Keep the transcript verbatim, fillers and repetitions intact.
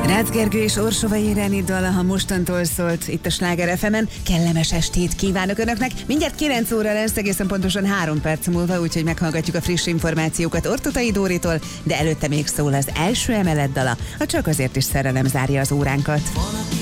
Rácz Gergő és Orsovai Ireni dala, ha mostantól szólt itt a Sláger ef emen. Kellemes estét kívánok Önöknek. Mindjárt kilenc óra lesz, egészen pontosan három perc múlva, úgyhogy meghallgatjuk a friss információkat Ortutay Dóritól, de előtte még szól az első emelet dala, a Csak azért is szerelem zárja az óránkat.